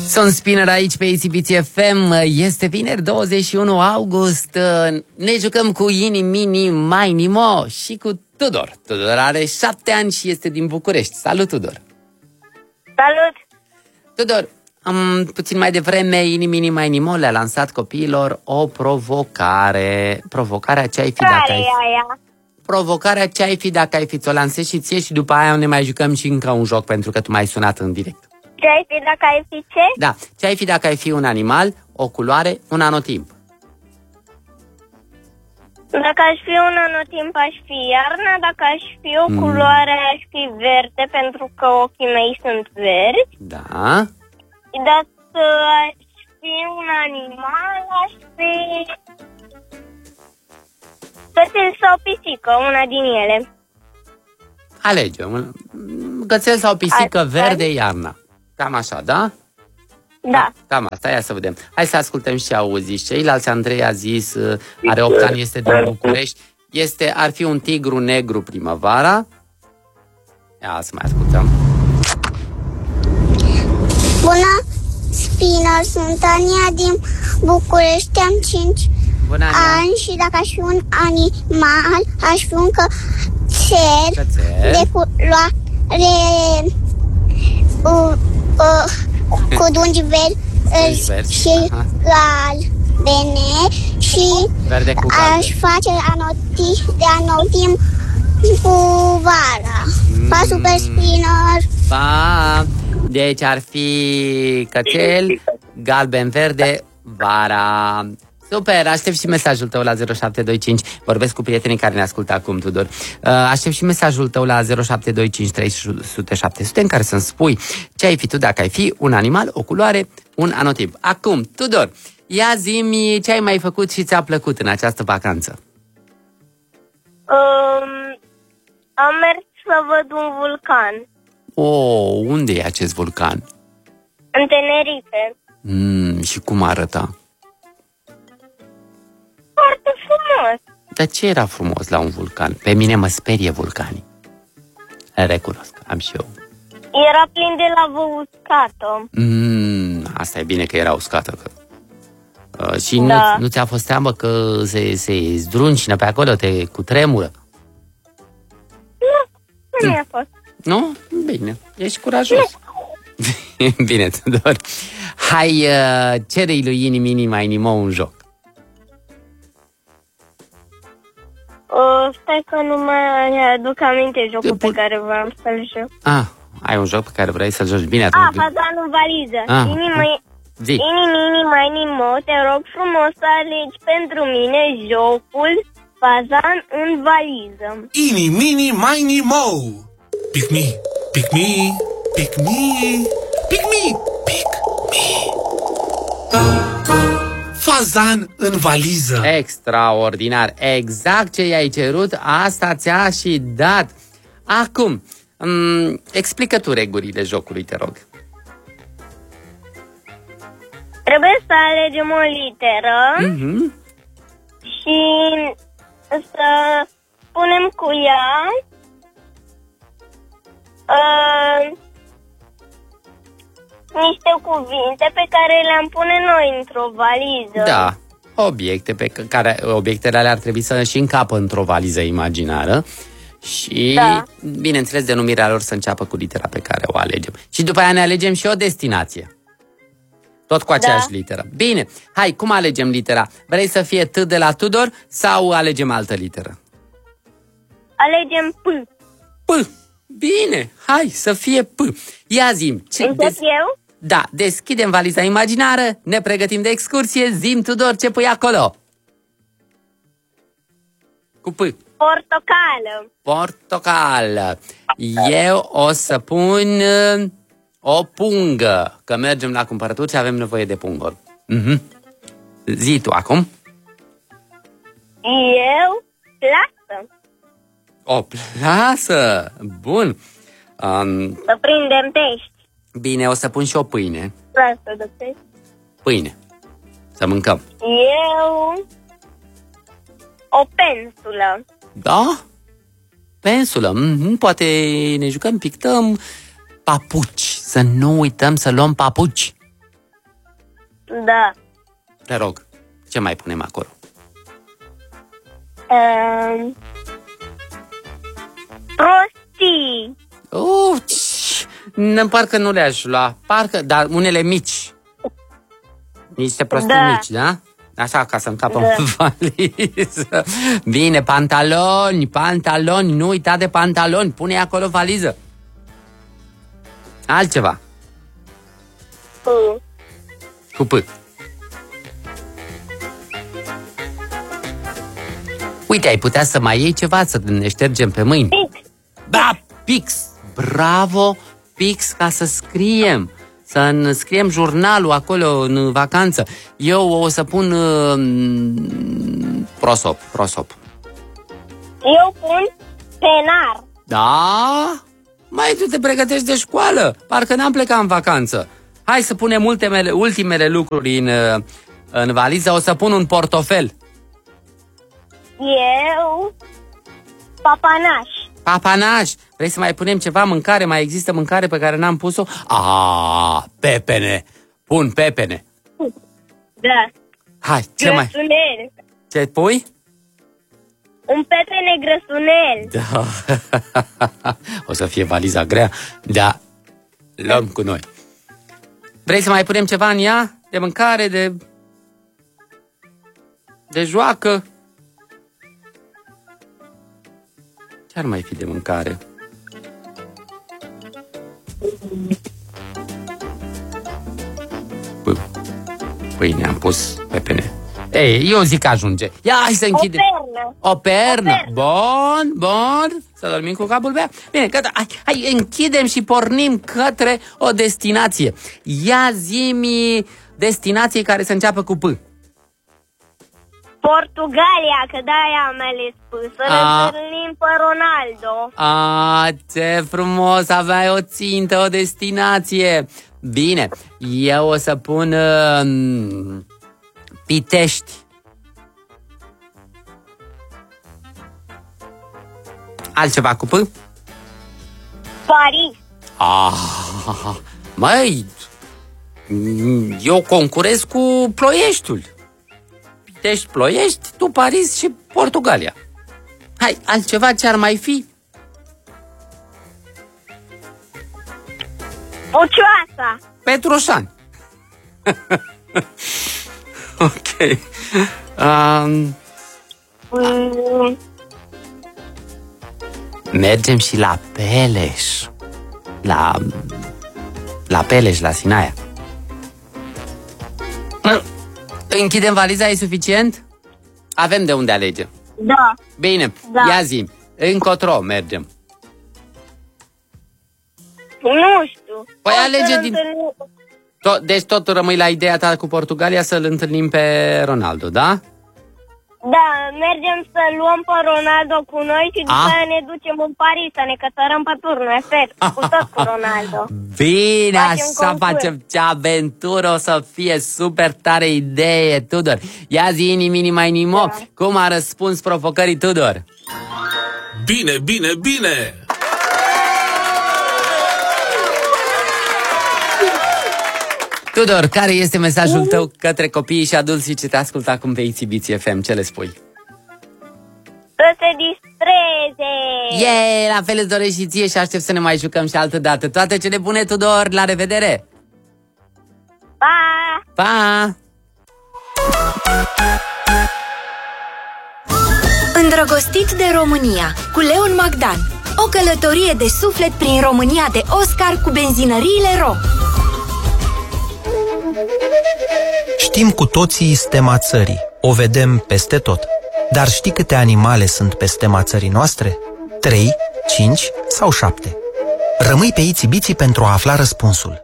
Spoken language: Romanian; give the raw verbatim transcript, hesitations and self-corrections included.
Sunt Spinner aici pe A C B T F M. Este vineri douăzeci și unu august. Ne jucăm cu Ini, Mini, Mai, Nimo și cu Tudor. Tudor are șapte ani și este din București. Salut, Tudor! Salut! Tudor, um, puțin mai devreme Ini, Mini, Mai, Nimo le-a lansat copiilor o provocare. Provocarea ce ai fi dacă ai fi... aia? Provocarea ce ai fi dacă ai fi, ți-o lansezi și ție și după aia ne mai jucăm și încă un joc pentru că tu m-ai sunat în direct. Ce ai fi dacă ai fi ce? Da, ce ai fi dacă ai fi un animal, o culoare, un anotimp? Dacă aș fi un anotimp, aș fi iarna. Dacă aș fi o Mm. culoare, aș fi verde, pentru că ochii mei sunt verzi. Da. Dacă aș fi un animal, aș fi cățel sau pisică, una din ele. Alege un gățel sau pisică Ai- verde iarna. Cam așa, da? Da. Cam asta, ia să vedem. Hai să ascultăm și auziți ceilalți. Andrei a zis, uh, are opt ani, este din București. Este, ar fi un tigru negru primăvara. Ia să mai ascultăm. Bună, Spinner, sunt Ania din București, am cinci Bună, Ania. ani și dacă aș fi un animal, aș fi un cățel Cățel. de culoare uh, uh, cu dungi verzi Dungi verzi, și aha. galbene și Verde cu aș galben. face anoti, de anotimp cu vara. Pa, Mm. Super Spinner! Pa! Deci ar fi cățel, galben, verde, vara. Super, aștept și mesajul tău la zero șapte doi cinci. Vorbesc cu prietenii care ne ascultă acum, Tudor. Aștept și mesajul tău la zero șapte doi cinci trei zero zero șapte zero zero în care să-mi spui ce ai fi tu dacă ai fi un animal, o culoare, un anotimp. Acum, Tudor, ia zi-mi ce ai mai făcut și ți-a plăcut în această vacanță. Um, am mers să văd un vulcan Oh, unde e acest vulcan? în Tenerife. Mm, și cum arăta? Foarte frumos. Dar ce era frumos la un vulcan? Pe mine mă sperie vulcanii. Recunosc, am și eu. Era plin de lavă uscată. Mm, asta e bine că era uscată. Că... Uh, și Da. nu, nu ți-a fost teamă că se, se zdruncină pe acolo, te cutremură? Nu, nu mi-a fost. Nu? Bine, ești curajos. Bine, Tudor. Hai, uh, cere-i lui Ini, Mini, Mai, Nimo un joc. Uh, stai că nu mai aduc aminte jocul Te pe pun- care vreau să-l joc. Ah, ai un joc pe care vrei să-l joci. Bine, Ah, atunci. fazan în valiză. Ah. Ini, mai, Zi. ini, mini, mai, nimo, te rog frumos să alegi pentru mine jocul fazan în valiză. Ini, mini, mini, mo. Pick me, pick me, pick me, pick me, pick me. Fazan în valiză. Extraordinar, exact ce i-ai cerut, asta ți-a și dat. Acum, um, explică tu regulile jocului, te rog. Trebuie să alegem o literă Mm-hmm. și să punem cu ea uh, niște cuvinte pe care le-am pune noi într-o valiză. Da, obiecte pe care obiectele alea ar trebui să și încapă într-o valiză imaginară și, Da. bineînțeles, denumirea lor să înceapă cu litera pe care o alegem. Și după aia ne alegem și o destinație. Tot cu aceeași Da. literă. Bine, hai, cum alegem litera? Vrei să fie T de la Tudor sau alegem altă literă? Alegem P. P. Bine, hai să fie P. Ia zi-mi. ce- Încep des- eu? Da, deschidem valiza imaginară, ne pregătim de excursie, zi-mi, Tudor, ce pui acolo? Cu P. Portocală. Portocal. Eu o să pun uh, o pungă, că mergem la cumpărături și avem nevoie de pungă. Mhm. Zi tu acum. Eu, plasă. O plasă. Bun. Um, Să prindem pești. bine, o să pun și o pâine. Plasă de pești. Pâine. Să mâncăm. Eu, o pensulă. Da? Pensulă. Mm-hmm. Poate ne jucăm, pictăm papuci. Să nu uităm să luăm papuci. Da. Te rog, ce mai punem acolo? Um, prostii. Uh, n- parcă nu le-aș lua. Parcă, dar unele mici. Niște prostii Da. mici, da? Așa, ca să încapă Da. în valiză. Bine, pantaloni, pantaloni, nu uita de pantaloni, pune acolo valiză. Altceva, Uh, cu P. Uite, ai putea să mai iei ceva, să ne ștergem pe mâini. Pix. Da, pix! Bravo, pix, ca să scriem. Să scriem jurnalul acolo în vacanță. Eu o să pun uh, prosop, prosop. Eu pun penar. Da? Mai tu te pregătești de școală. Parcă n-am plecat în vacanță. Hai să punem ultimele, ultimele lucruri în, uh, în valiză. O să pun un portofel. Eu papanaș. Papanaș. Vrei să mai punem ceva mâncare? Mai există mâncare pe care n-am pus-o? Ah, pepene. Pun pepene. Da. Hai, ce mai? Grăsunel. Ce pui? Un pepene grăsunel. Da. O să fie valiza grea. Da. Luăm cu noi. Vrei să mai punem ceva în ea? De mâncare, de... de joacă? Ce-ar mai fi de mâncare? Păi, pâine am pus pepene. Ei, eu zic că ajunge. Ia, hai să închidem. O pernă. O pernă. O pernă. Bun, bun. Să dormim cu capul pe ea. Bine, gata. Hai, hai, închidem și pornim către o destinație. Ia zi-mi destinație care să înceapă cu P. Portugalia, că de-aia am ales P. Să A. ne întâlnim pe Ronaldo. A, ce frumos, aveai o țintă, o destinație. Bine, eu o să pun uh, Pitești. Altceva cu P? Paris. Ah, măi, eu concurez cu Ploieștiul. Pitești, Ploiești, tu Paris și Portugalia. Hai, altceva ce ar mai fi? Pucioasa. Petroșani. Ok. Um, Mm, mergem și la Peleș. La... La Peleș, la Sinaia. Închidem valiza, e suficient? Avem de unde alege. da. Bine, Da. ia zi. Încotro mergem. Nu știu. Păi O să alege ne din- întâlnim. Tot, deci tot rămâi la ideea ta cu Portugalia să-l întâlnim pe Ronaldo, da? Da, mergem să luăm pe Ronaldo cu noi și după A? aia ne ducem în Paris să ne căsărăm pe turnul Eiffel. Cu tot cu Ronaldo. Bine, Facem așa concurs. facem. Ce aventură, o să fie super tare idee, Tudor. Ia zi, inimi, inima, inimo. Da. Cum a răspuns provocării, Tudor? Bine, bine, bine! Tudor, care este mesajul tău către copiii și adulții ce te ascultă acum pe Ițibiții F M? Ce le spui? Să se distreze. Yay, la fel îți doresc și ție și aștept să ne mai jucăm și altă dată. Toate cele bune, Tudor, la revedere! Pa! Pa! Îndrăgostit de România cu Leon Magdan. O călătorie de suflet prin România de Oscar cu benzinăriile Ro. Știm cu toții stema țării. O vedem peste tot. Dar știi câte animale sunt pe stema țării noastre? Trei, cinci sau șapte? Rămâi pe Ițibiții pentru a afla răspunsul.